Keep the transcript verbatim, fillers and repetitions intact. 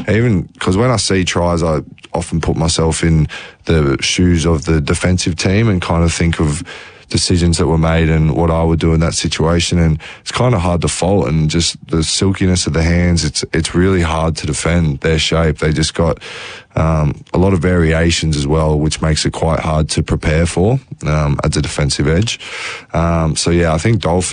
even because when I see tries, I often put myself in the shoes of the defensive team and kind of think of decisions that were made and what I would do in that situation, and it's kind of hard to fault. And just the silkiness of the hands, it's it's really hard to defend their shape. They just got um, a lot of variations as well, which makes it quite hard to prepare for um, as a defensive edge. Um, so yeah, I think Dolphins